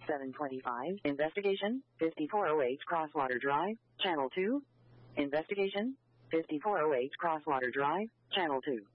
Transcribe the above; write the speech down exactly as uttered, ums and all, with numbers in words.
seven twenty-five. Investigation, fifty-four oh eight Crosswater Drive, Channel two. Investigation, fifty-four oh eight Crosswater Drive, Channel two.